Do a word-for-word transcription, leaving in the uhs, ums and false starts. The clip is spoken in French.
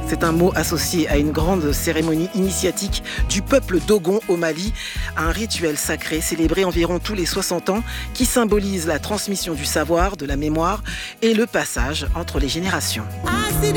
C'est un mot associé à une grande cérémonie initiatique du peuple Dogon au Mali, un rituel sacré célébré environ tous les soixante ans qui symbolise la transmission du savoir, de la mémoire et le passage entre les générations. I see